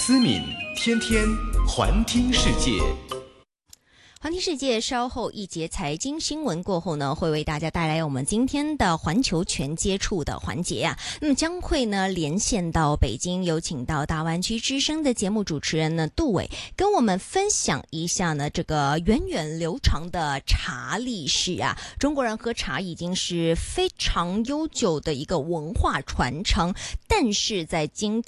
思敏天天环听世界。 环听世界稍后一节财经新闻过后呢，会为大家带来我们今天的环球全接触的环节啊。那么将会呢连线到北京，有请到大湾区之声的节目主持人呢杜伟，跟我们分享一下呢这个源远流长的茶历史啊。中国人喝茶已经是非常悠久的一个文化传承，但是在今天